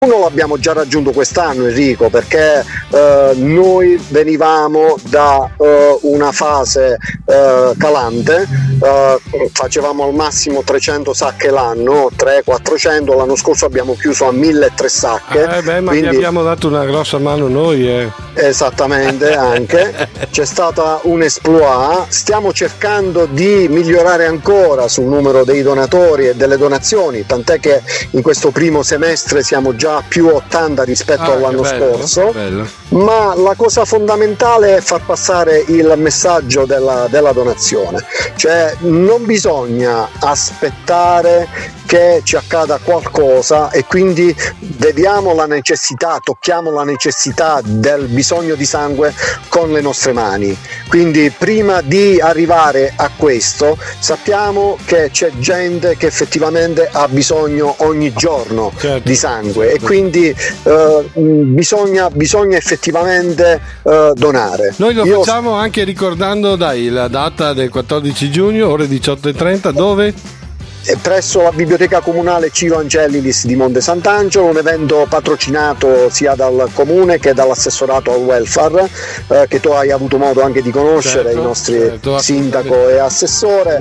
Uno l'abbiamo già raggiunto quest'anno, Enrico, perché noi venivamo da una fase calante, facevamo al massimo 300 sacche l'anno, 300-400, l'anno scorso abbiamo chiuso a 1.300 sacche. Ma quindi gli abbiamo dato una grossa mano noi. Esattamente, anche c'è stata un exploit. Stiamo cercando di migliorare ancora sul numero dei donatori e delle donazioni, tant'è che in questo primo semestre siamo già più 80 rispetto all'anno scorso. Bello. Ma la cosa fondamentale è far passare il messaggio della donazione, cioè non bisogna aspettare che ci accada qualcosa e quindi vediamo la necessità, tocchiamo la necessità del bisogno di sangue con le nostre mani. Quindi prima di arrivare a questo sappiamo che c'è gente che effettivamente ha bisogno ogni giorno di sangue, e quindi bisogna effettivamente donare. Noi lo facciamo anche ricordando la data del 14 giugno, ore 18:30, dove? Presso la biblioteca comunale Ciro Angelilis di Monte Sant'Angelo, un evento patrocinato sia dal comune che dall'assessorato al welfare, che tu hai avuto modo anche di conoscere, i nostri sindaco e assessore,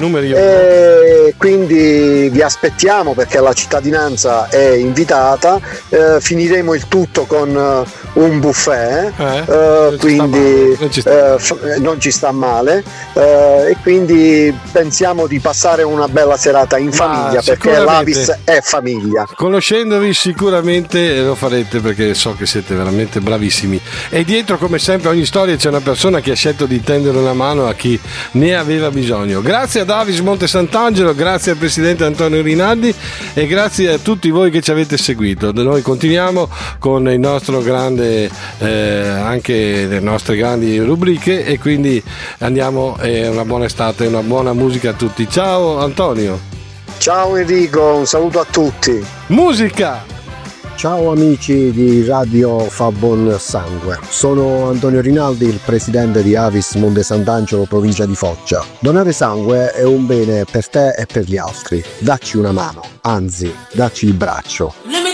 e quindi vi aspettiamo perché la cittadinanza è invitata. Finiremo il tutto con un buffet, quindi non ci sta male, e quindi pensiamo di passare una bella serata in famiglia, perché l'Avis è famiglia. Conoscendovi sicuramente lo farete, perché so che siete veramente bravissimi, e dietro come sempre ogni storia c'è una persona che ha scelto di tendere una mano a chi ne aveva bisogno. Grazie ad Avis Monte Sant'Angelo, grazie al presidente Antonio Rinaldi e grazie a tutti voi che ci avete seguito. Noi continuiamo con il nostro grande anche le nostre grandi rubriche, e quindi andiamo, una buona estate e una buona musica a tutti. Ciao Antonio. Ciao Enrico, un saluto a tutti. Musica! Ciao amici di Radio Fa Buon Sangue, sono Antonio Rinaldi, il presidente di Avis Monte Sant'Angelo, provincia di Foggia. Donare sangue è un bene per te e per gli altri. Dacci una mano, anzi, dacci il braccio.